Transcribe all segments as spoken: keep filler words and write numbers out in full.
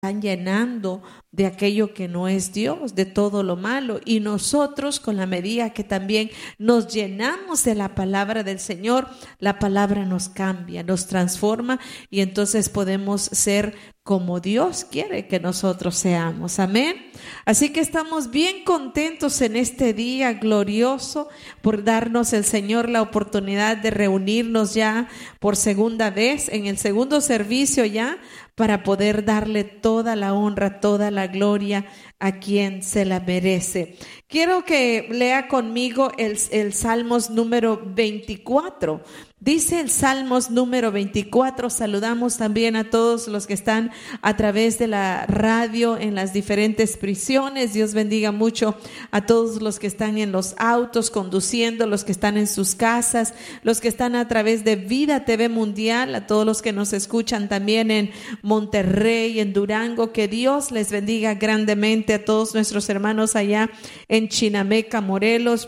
están llenando de aquello que no es Dios, de todo lo malo. Y nosotros, con la medida que también nos llenamos de la palabra del Señor, la palabra nos cambia, nos transforma, y entonces podemos ser como Dios quiere que nosotros seamos. Amén. Así que estamos bien contentos en este día glorioso por darnos el Señor la oportunidad de reunirnos ya por segunda vez, en el segundo servicio ya, para poder darle toda la honra, toda la gloria a quien se la merece. Quiero que lea conmigo el, el Salmos número veinticuatro. Dice el Salmos número veinticuatro. Saludamos también a todos los que están a través de la radio en las diferentes prisiones. Dios bendiga mucho a todos los que están en los autos conduciendo, los que están en sus casas, los que están a través de Vida T V Mundial, a todos los que nos escuchan también en Monterrey, en Durango. Que Dios les bendiga grandemente a todos nuestros hermanos allá en Chinameca, Morelos.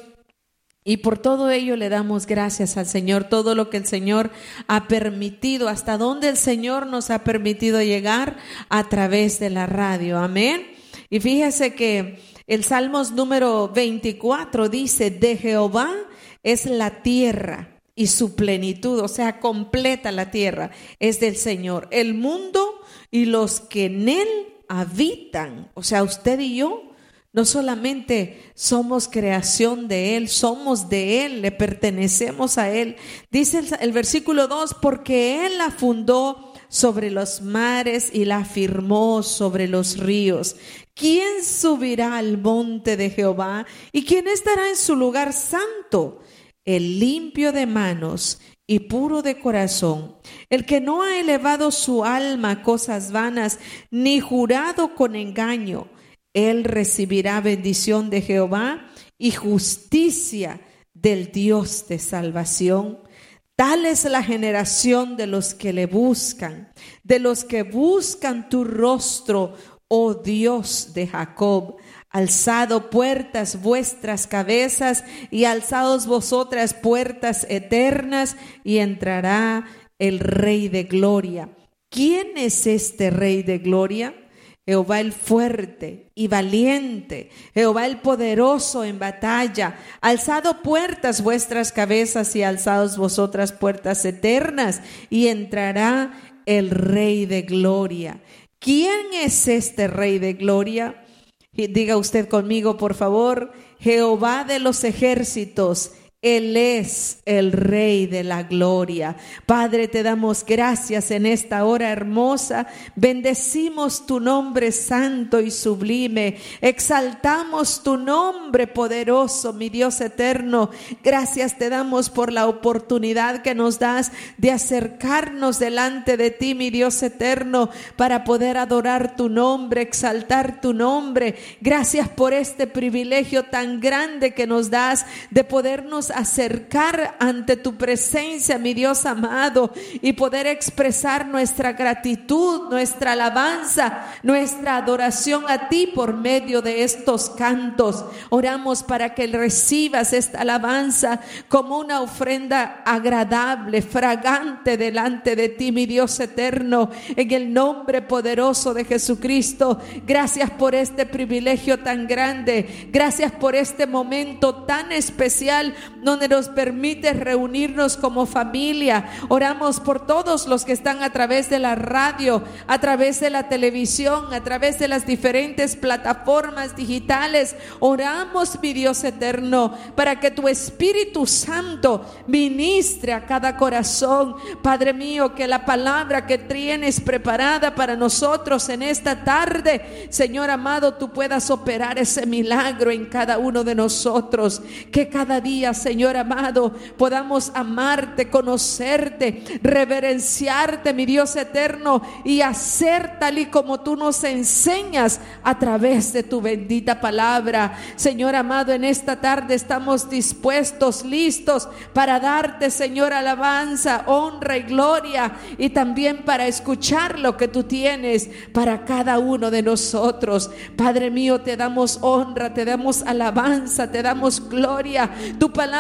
Y por todo ello le damos gracias al Señor, todo lo que el Señor ha permitido, hasta donde el Señor nos ha permitido llegar a través de la radio. Amén. Y fíjese que el Salmos número veinticuatro dice: de Jehová es la tierra y su plenitud, o sea, completa la tierra es del Señor, el mundo y los que en él habitan. O sea, usted y yo no solamente somos creación de Él, somos de Él, le pertenecemos a Él. Dice el, el versículo dos: porque Él la fundó sobre los mares y la firmó sobre los ríos. ¿Quién subirá al monte de Jehová? ¿Y quién estará en su lugar santo? El limpio de manos y puro de corazón, el que no ha elevado su alma a cosas vanas, ni jurado con engaño. Él recibirá bendición de Jehová y justicia del Dios de salvación. Tal es la generación de los que le buscan, de los que buscan tu rostro, oh Dios de Jacob. Alzado puertas vuestras cabezas y alzados vosotras puertas eternas, y entrará el Rey de gloria. ¿Quién es este Rey de gloria? Jehová el fuerte y valiente, Jehová el poderoso en batalla. Alzado puertas vuestras cabezas y alzados vosotras puertas eternas, y entrará el Rey de gloria. ¿Quién es este Rey de gloria? Y diga usted conmigo, por favor: Jehová de los ejércitos. Él es el Rey de la gloria. Padre, te damos gracias en esta hora hermosa. Bendecimos tu nombre santo y sublime. Exaltamos tu nombre poderoso, mi Dios eterno. Gracias te damos por la oportunidad que nos das de acercarnos delante de ti, mi Dios eterno, para poder adorar tu nombre, exaltar tu nombre. Gracias por este privilegio tan grande que nos das de podernos acercar ante tu presencia, mi Dios amado, y poder expresar nuestra gratitud, nuestra alabanza, nuestra adoración a ti por medio de estos cantos. Oramos para que recibas esta alabanza como una ofrenda agradable, fragante delante de ti, mi Dios eterno, en el nombre poderoso de Jesucristo. Gracias por este privilegio tan grande. Gracias por este momento tan especial donde nos permite reunirnos como familia. Oramos por todos los que están a través de la radio, a través de la televisión, a través de las diferentes plataformas digitales. Oramos, mi Dios eterno, para que tu Espíritu Santo ministre a cada corazón. Padre mío, que la palabra que tienes preparada para nosotros en esta tarde, Señor amado, tú puedas operar ese milagro en cada uno de nosotros. Que cada día, Señor amado, podamos amarte, conocerte, reverenciarte, mi Dios eterno, y hacer tal y como tú nos enseñas a través de tu bendita palabra. Señor amado, en esta tarde estamos dispuestos, listos para darte, Señor, alabanza, honra y gloria, y también para escuchar lo que tú tienes para cada uno de nosotros. Padre mío, te damos honra, te damos alabanza, te damos gloria. Tu palabra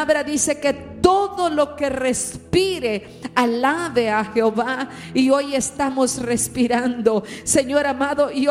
palabra dice que todo lo que respire alabe a Jehová, y hoy estamos respirando, Señor amado, y